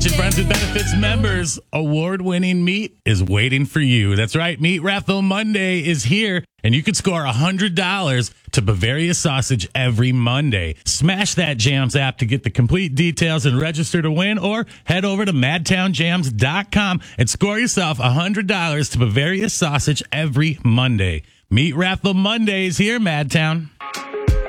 Friends with Benefits members, award-winning meat is waiting for you. That's right, Meat Raffle Monday is here, and you can score $100 to Bavaria Sausage every Monday. Smash that Jams app to get the complete details and register to win, or head over to madtownjams.com and score yourself $100 to Bavaria Sausage every Monday. Meat Raffle Monday is here, Madtown.